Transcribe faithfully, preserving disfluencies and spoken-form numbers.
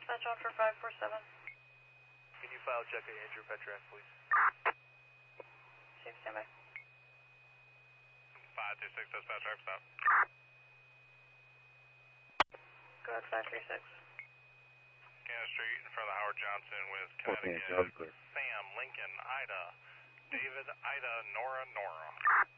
Dispatch on for five four seven. Can you file check at Andrew Petrak, please? Chief, stand by. five two six, dispatch, right stop. Go ahead, five three six. Cannon Street in front of Howard Johnson with Connecticut, Sam, Lincoln, Ida, David, Ida, Nora, Nora.